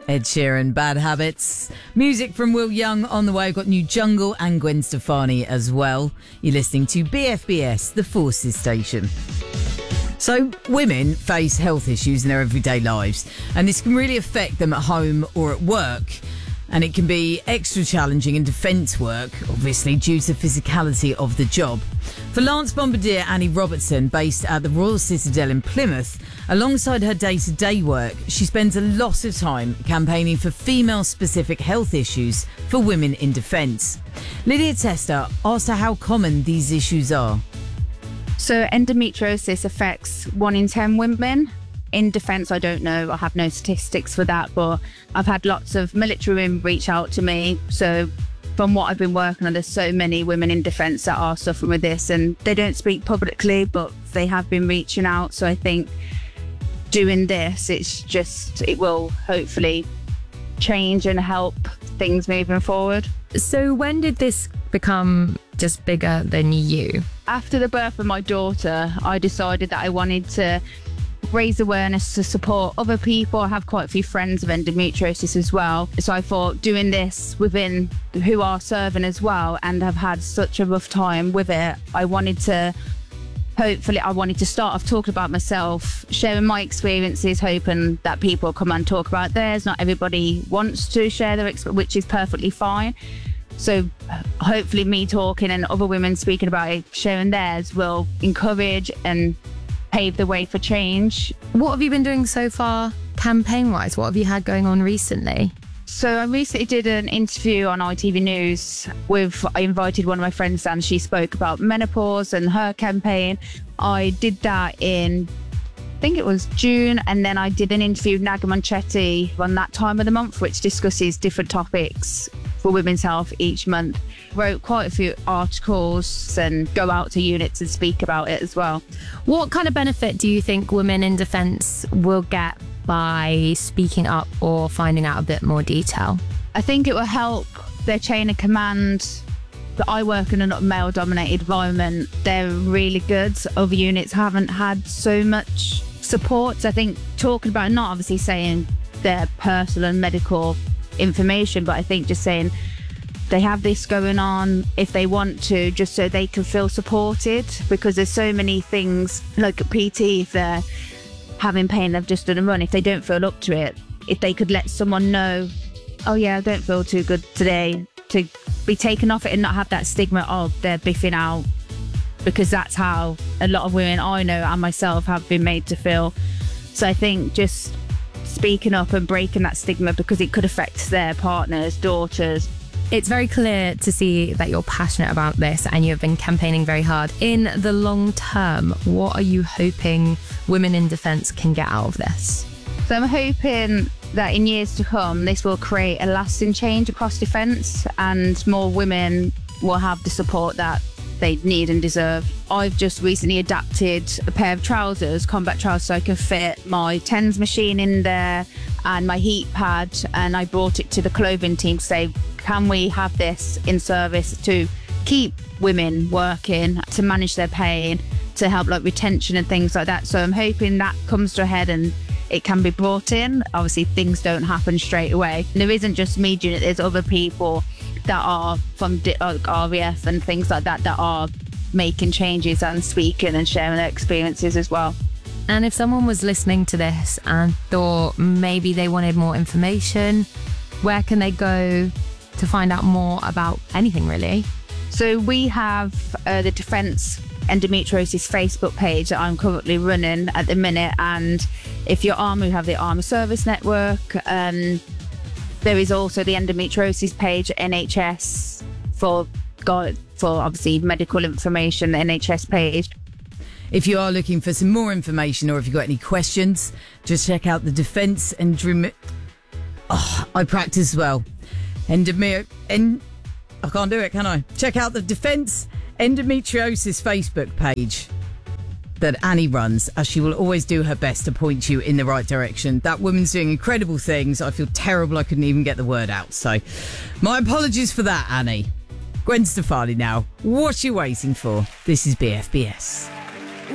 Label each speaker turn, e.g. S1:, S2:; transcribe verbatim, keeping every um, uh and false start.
S1: Ed Sheeran, Bad Habits. Music from Will Young on the way. I've got New Jungle and Gwen Stefani as well. You're listening to B F B S, the Forces Station. So, women face health issues in their everyday lives, and this can really affect them at home or at work. And it can be extra challenging in defence work, obviously, due to the physicality of the job. For Lance Bombardier Annie Robertson, based at the Royal Citadel in Plymouth, alongside her day-to-day work, she spends a lot of time campaigning for female-specific health issues for women in defence. Lydia Tester asked her how common these issues are.
S2: So endometriosis affects one in ten women. In defence, I don't know. I have no statistics for that, but I've had lots of military women reach out to me. So from what I've been working on, there's so many women in defence that are suffering with this, and they don't speak publicly, but they have been reaching out. So I think doing this, it's just, it will hopefully change and help things moving forward.
S3: So when did this become just bigger than you?
S2: After the birth of my daughter, I decided that I wanted to raise awareness to support other people. I have quite a few friends with endometriosis as well. So I thought doing this within who are serving as well and have had such a rough time with it, I wanted to, hopefully, I wanted to start off talking about myself, sharing my experiences, hoping that people come and talk about theirs. Not everybody wants to share their experience, which is perfectly fine. So hopefully me talking and other women speaking about it, sharing theirs, will encourage and pave the way for change.
S3: What have you been doing so far campaign-wise? What have you had going on recently?
S2: So I recently did an interview on I T V News with, I invited one of my friends and she spoke about menopause and her campaign. I did that in, I think it was June, and then I did an interview with Naga Monchetti on that time of the month, which discusses different topics for women's health each month. Wrote quite a few articles and go out to units and speak about it as well.
S3: What kind of benefit do you think women in defence will get by speaking up or finding out a bit more detail?
S2: I think it will help their chain of command. That I work in a male-dominated environment. They're really good. Other units haven't had so much support. So I think talking about, not obviously saying their personal and medical information, but I think just saying they have this going on if they want to, just so they can feel supported, because there's so many things like a P T, if they're having pain, they've just done a run, if they don't feel up to it, if they could let someone know, oh yeah, I don't feel too good today, to be taken off it and not have that stigma of they're biffing out, because that's how a lot of women I know and myself have been made to feel. So I think just speaking up and breaking that stigma, because it could affect their partners, daughters.
S3: It's very clear to see that you're passionate about this and you've been campaigning very hard. In the long term, what are you hoping women in defence can get out of this?
S2: So I'm hoping that in years to come, this will create a lasting change across defence and more women will have the support that they need and deserve. I've just recently adapted a pair of trousers, combat trousers, so I can fit my TENS machine in there and my heat pad, and I brought it to the clothing team to say, can we have this in service to keep women working, to manage their pain, to help like retention and things like that. So I'm hoping that comes to a head and it can be brought in. Obviously things don't happen straight away. And there isn't just me doing it, there's other people that are from R A F and things like that that are making changes and speaking and sharing their experiences as well.
S3: And if someone was listening to this and thought maybe they wanted more information, where can they go to find out more about anything really?
S2: So we have uh, the Defence Endometriosis Facebook page that I'm currently running at the minute, and if you're army, we have the Army Service Network. Um, there is also the endometriosis page at N H S for for obviously medical information, the N H S page.
S1: If you are looking for some more information or if you've got any questions, just check out the Defence Endome... Oh, I practice well. Endome... En... I can't do it, can I? Check out the Defence Endometriosis Facebook page that Annie runs, as she will always do her best to point you in the right direction. That woman's doing incredible things. I feel terrible I couldn't even get the word out. So my apologies for that, Annie. Gwen Stefani now. What you waiting for? This is B F B S.